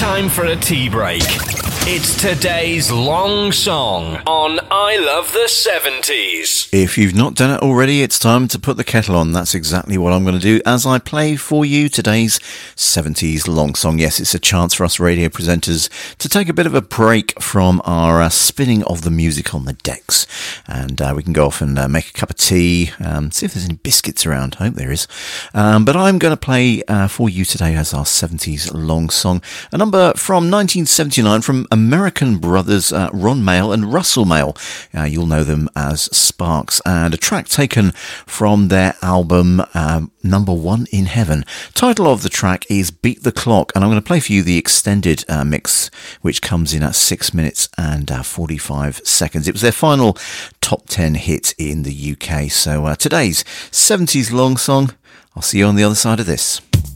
time for a tea break. It's today's long song on I Love the 70s. If you've not done it already, it's time to put the kettle on. That's exactly what I'm going to do as I play for you today's 70s long song. Yes, it's a chance for us radio presenters to take a bit of a break from our spinning of the music on the decks. And we can go off and make a cup of tea, see if there's any biscuits around. I hope there is. But I'm going to play for you today as our 70s long song. A number from 1979 from American brothers Ron Mael and Russell Mael. You'll know them as Sparks, and a track taken from their album Number One in Heaven. Title of the track is Beat the Clock, and I'm going to play for you the extended mix, which comes in at 6 minutes and 45 seconds. It was their final top 10 hit in the UK. So today's 70s long song. I'll see you on the other side of this.